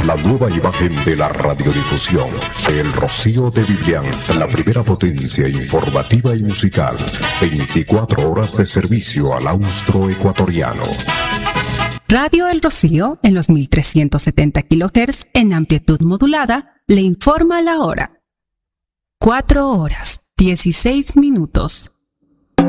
la nueva imagen de la radiodifusión. El Rocío de Vivian, la primera potencia informativa y musical. 24 horas de servicio al austroecuatoriano. Radio El Rocío, en los 1370 kHz en amplitud modulada, le informa la hora. 4 horas, 16 minutos.